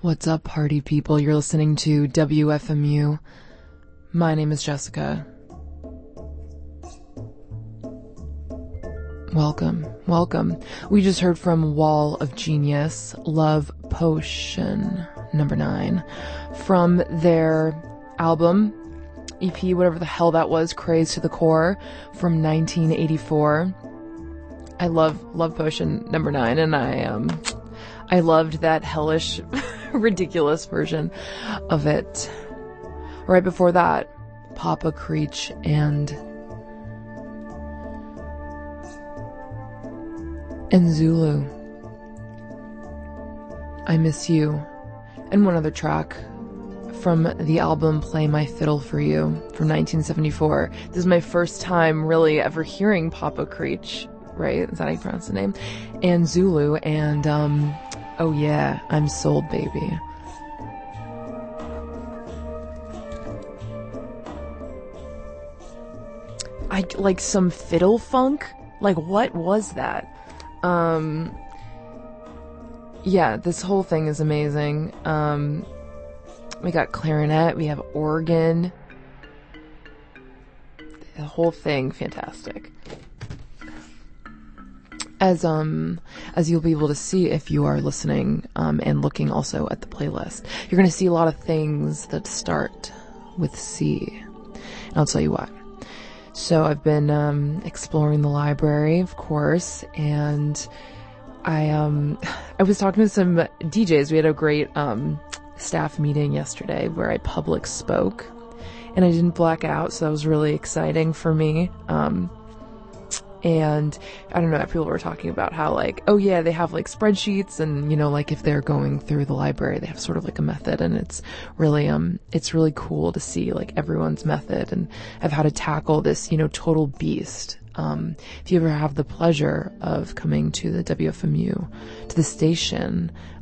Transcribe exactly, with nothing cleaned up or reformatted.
What's up, party people? You're listening to W F M U. My name is Jessica. Welcome, welcome. We just heard from Wall of Genius, Love Potion, number nine, from their album, E P, whatever the hell that was, Crazed to the Core, from nineteen eighty-four. I love Love Potion, number nine, and I, um, I loved that hellish, ridiculous version of it. Right before that, Papa Creech and and Zulu, I Miss You, and one other track from the album Play My Fiddle for You from nineteen seventy-four. This is my first time really ever hearing Papa Creech, right? Is that how you pronounce the name? And Zulu, and um, oh yeah, I'm sold, baby. I like some fiddle funk. Like, what was that? Um, yeah, this whole thing is amazing. Um, we got clarinet, we have organ. The whole thing, fantastic. As, um, as you'll be able to see if you are listening, um, and looking also at the playlist, you're gonna see a lot of things that start with C. And I'll tell you why. So I've been, um, exploring the library, of course, and I, um, I was talking to some D Js. We had a great, um, staff meeting yesterday where I public spoke, and I didn't black out, so that was really exciting for me. Um, and I don't know, people were talking about how, like, oh yeah, they have like spreadsheets, and, you know, like if they're going through the library, they have sort of like a method, and it's really, um, it's really cool to see like everyone's method and of how to tackle this, you know, total beast. Um, if you ever have the pleasure of coming to the W F M U, to the station,